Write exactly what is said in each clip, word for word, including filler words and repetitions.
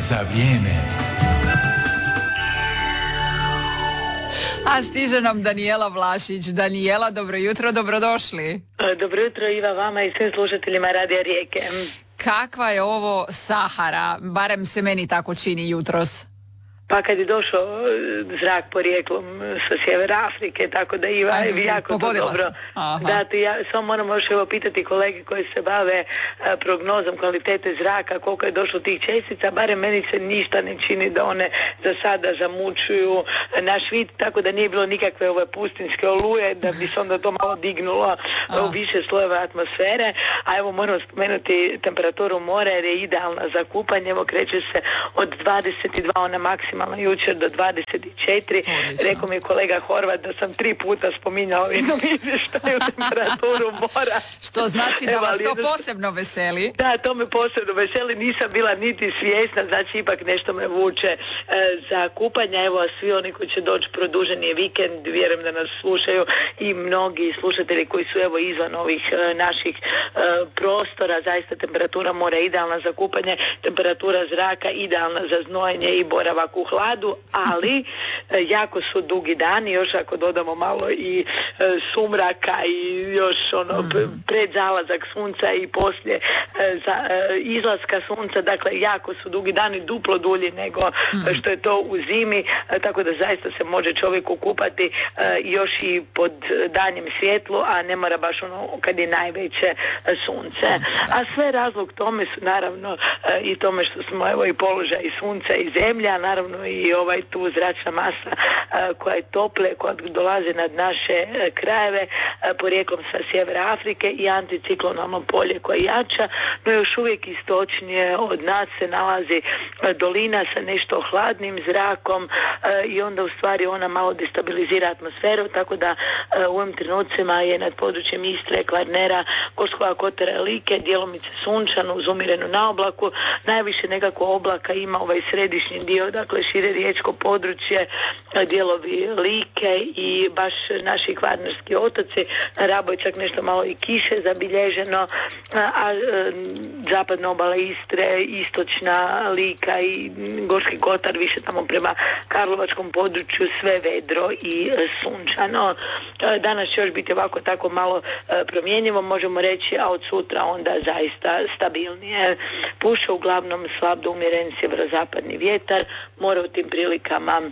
za vrijeme. A stiže nam Danijela Vlašić. Danijela, dobro jutro, dobrodošli. Dobro jutro Iva, vama i svim slušateljima Radija Rijeke. Kakva je ovo Sahara? Barem se meni tako čini jutros. Pa kad je došao zrak porijeklom sa sjevera Afrike, tako da Iva je jako to dobro. Dati, ja samo moram još evo pitati kolege koji se bave a, prognozom kvalitete zraka, koliko je došlo tih čestica, barem meni se ništa ne čini da one za sada zamučuju naš vid, tako da nije bilo nikakve ove pustinske oluje, da bi se onda to malo dignulo a. u više slojeva atmosfere. A evo moram spomenuti temperaturu mora jer je idealna za kupanje, evo kreće se od dvadeset dva, ona maksimalna jučer do dvadeset četiri. Rekao mi je kolega Horvat da sam tri puta spominjao i na izvještaju temperaturu mora. Što znači da vas to posebno veseli? Da, to me posebno veseli. Nisam bila niti svjesna, znači ipak nešto me vuče e, za kupanje. Evo, svi oni koji će doći, produžen je vikend, vjerujem da nas slušaju i mnogi slušatelji koji su evo izvan ovih e, naših e, prostora. Zaista temperatura mora idealna za kupanje, temperatura zraka idealna za znojenje i boravak u hladu, ali e, jako su dugi dani, još ako dodamo malo i e, sumraka i još ono mm. pred zalazak sunca i poslije e, za, e, izlaska sunca, dakle jako su dugi dani, duplo dulji nego mm. što je to u zimi, e, tako da zaista se može čovjek okupati e, još i pod danjem svjetlu, a ne mora baš ono kad je najveće e, sunce. A sve razlog tome su naravno e, i tome što smo evo i položaj i sunca i zemlja, naravno i ovaj tu zračna masa a, koja je tople, koja dolazi nad naše a, krajeve a, porijeklom sa sjevera Afrike i anticiklonalno polje koje jača, no još uvijek istočnije od nas se nalazi a, dolina sa nešto hladnim zrakom a, i onda u stvari ona malo destabilizira atmosferu, tako da a, u ovim trenucima je nad područjem Istre, Kvarnera, Gorskoga kotara, Like, djelomice sunčano uz umjerenu naoblaku, najviše nekako oblaka ima ovaj središnji dio, dakle šire riječko područje, dijelovi Like i baš naši kvarnerski otoci, na Rabu je čak nešto malo i kiše zabilježeno, a, a zapadna obala Istre, istočna Lika i Gorski kotar, više tamo prema Karlovačkom području, sve vedro i sunčano. Danas će još biti ovako tako malo promjenjivo, možemo reći, a od sutra onda zaista stabilnije. Puše uglavnom slab do umjeren sjeverozapadni vjetar, mora u tim prilikama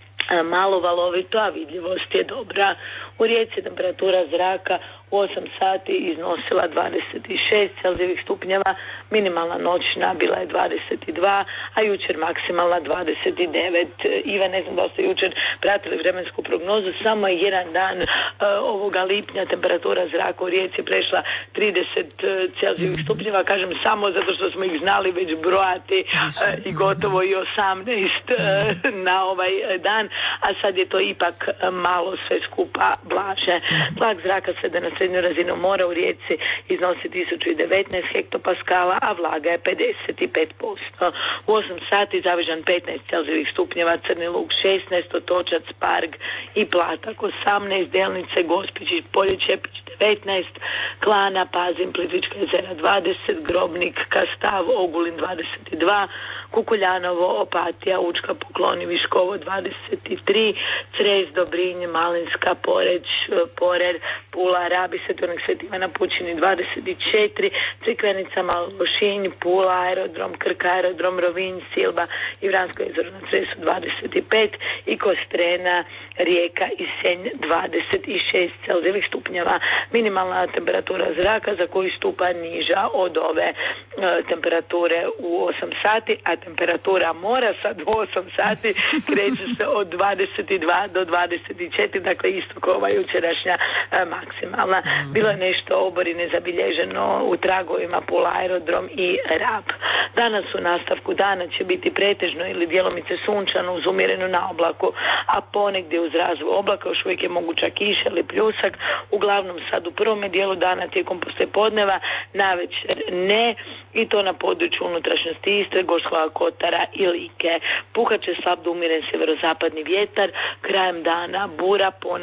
malo valovito, a vidljivost je dobra. U Rijeci temperatura zraka u osam sati iznosila dvadeset šest Celzijevih stupnjeva, minimalna noćna bila je dvadeset dva, a jučer maksimalna dvadeset devet. Iva, ne znam da ste jučer pratili vremensku prognozu, samo je jedan dan uh, ovoga lipnja temperatura zraka u Rijeci prešla trideset Celzijevih stupnjeva, kažem samo zato što smo ih znali već brojati uh, i gotovo i osamnaest uh, na ovaj dan, a sad je to ipak uh, malo sve skupa blaže. Tlak zraka sve na srednju razinu mora u Rijeci iznosi tisuću devetnaest hektopaskala, a vlaga je pedeset pet posto. U osam sati Zavižan petnaest Celzijevih stupnjeva, Crni Lug šesnaest, Otočac, Parg i Platak osamnaest, Delnice, Gospić, Polje, Čepić devetnaest, Klana, Pazin, Plitvička jezera dvadeset, Grobnik, Kastav, Ogulin dvadeset dva, Kukuljanovo, Opatija, Učka, Pokloni, Viškovo dvadeset tri, Cres, Dobrinj, Malinska, Poreć, Porer, Pula, Rabi, Svetonik Sveti Ivana Pučini dvadeset četiri, Crikvenica, Malo Lošinj, Pula, aerodrom Krk, aerodrom Rovinj, Silba i Vransko jezero na Cresu dvadeset pet i Kostrena, Rijeka i Senj dvadeset šest Celzijevih stupnjeva. Minimalna temperatura zraka za koju stupa niža od ove e, temperature u osam sati, a temperatura mora sad u osam sati kreće se od dvadeset dva do dvadeset četiri, dakle isto kao ova jučerašnja e, maksimalna. Bilo je nešto oborine zabilježeno u tragovima Pula, aerodrom i Rab. Danas u nastavku dana će biti pretežno ili djelomice sunčano uz umjerenu naoblaku, a ponegdje uz razvoj oblaka još uvijek je moguća kiša ili pljusak, uglavnom sad u prvome dijelu dana tijekom poslijepodneva, navečer ne, i to na području unutrašnjosti Istre, Gorskoga kotara i Like. Puhat će slab do umjeren sjeverozapadni vjetar, krajem dana bura, ponegdje i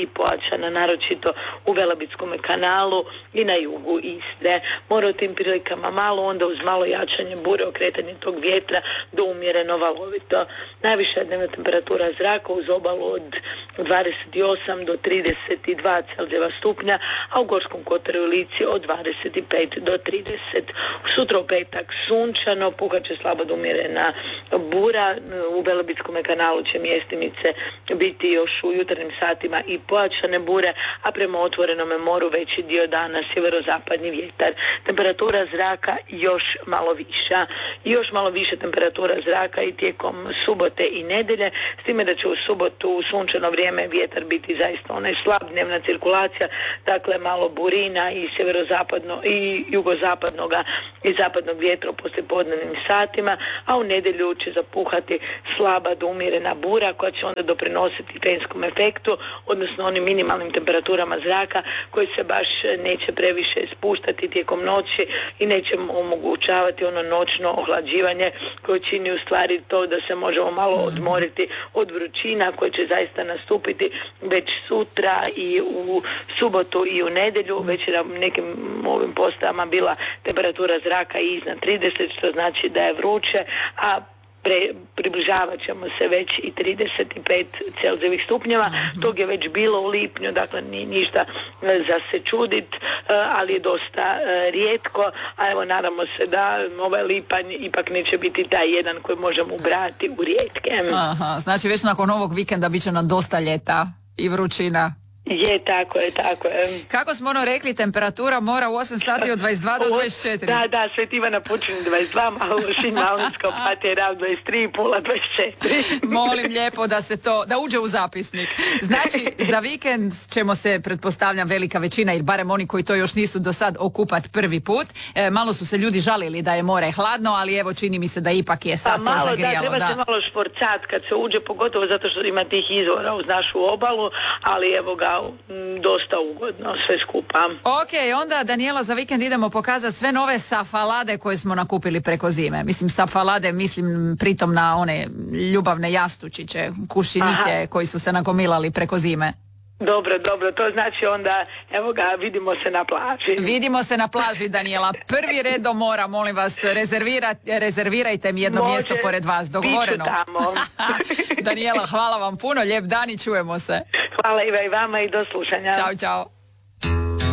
pojačana, naročito u Velebitskom kanalu i na jugu Istre. Mora u tim prilikama malo, onda uz malo jačanje bure, okretanje tog vjetra do umjereno valovito. Najviša dnevna temperatura zraka uz obalu od dvadeset osam do trideset dva Celzijeva stupnja, a u Gorskom kotaru i Lici od dvadeset pet do trideset. Sutra u petak sunčano, puhat će slabo do umjerena bura, u Velebitskom kanalu će mjestimice biti još u jutarnjim satima i pojačane bure, a prema otvorenome moru veći dio dana sjeverozapadni vjetar. Temperatura zraka još malo viša. I još malo više temperatura zraka i tijekom subote i nedjelje, s time da će u subotu u sunčano vrijeme vjetar biti zaista onaj slab, dnevna cirkulacija, dakle malo burina i sjeverozapadno i jugozapadnoga i zapadnog vjetra u poslijepodnevnim satima, a u nedjelju će zapuhati slaba do umjerena bura koja će onda doprinositi fenskom efektu, odnosno onim minimalnim temperaturama zraka koji se baš neće previše spuštati tijekom noći i neće omogućavati ono noćno ohlađivanje koje čini u stvari to da se možemo malo odmoriti od vrućina koje će zaista nastupiti već sutra i u subotu i u nedjelju. Već je na nekim ovim postajama bila temperatura zraka iznad trideset, što znači da je vruće, a Pre, približavat ćemo se već i trideset pet Celzijevih stupnjeva. Tog je već bilo u lipnju, dakle ni ništa za se čudit, ali je dosta rijetko, a evo nadamo se da ovaj lipanj ipak neće biti taj jedan koji možemo ubrati u rijetke. Aha, znači već nakon ovog vikenda bit će nam dosta ljeta i vrućina. Je, tako je, tako je. Kako smo ono rekli, temperatura mora u osam sati od dvadeset dva do dvadeset četiri. Da, da, Sveti Ivana počinje dvadeset dva, malo Lošinj, Malunska Opatija, Rav dvadeset tri, Pula dvadeset četiri. Molim lijepo da se to, da uđe u zapisnik. Znači, za vikend ćemo se, pretpostavljam, velika većina, ili barem oni koji to još nisu do sad, okupat prvi put. E, malo su se ljudi žalili da je more hladno, ali evo čini mi se da ipak je sad pa to malo, zagrijalo. Da, treba da. se malo šporcat kad se uđe, pogotovo zato što ima tih izvora uz našu obalu, ali evo ga, dosta ugodno sve skupa. Ok, onda Danijela za vikend idemo pokazati sve nove safalade koje smo nakupili preko zime. Mislim safalade, mislim pritom na one ljubavne jastučiće, kušinike. Aha. Koji su se nakomilali preko zime. Dobro, dobro, to znači onda, evo ga, vidimo se na plaži. Vidimo se na plaži, Danijela. Prvi red do mora, molim vas, rezervirajte mi jedno Može, mjesto pored vas, dogovoreno. Tamo. Danijela, hvala vam puno, lijep dan i čujemo se. Hvala i vama i do slušanja. Ćao, čao.